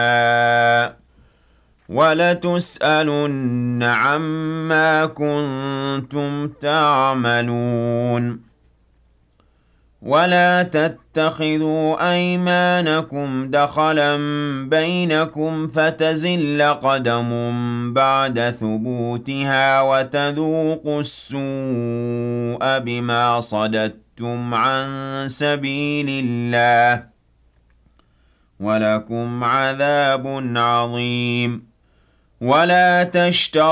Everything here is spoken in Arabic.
وَلَتُسْأَلُنَّ عَمَّا كُنتُمْ تَعْمَلُونَ وَلَا تَتَّخِذُوا أَيْمَانَكُمْ دَخَلًا بَيْنَكُمْ فَتَزِلَّ قَدَمٌ بَعْدَ ثُبُوتِهَا وَتَذُوقُوا السُّوءَ بِمَا صَدَدتُّمْ عَن سَبِيلِ اللَّهِ وَلَكُمْ عَذَابٌ عَظِيمٌ وَلَا تَشْتَرُوا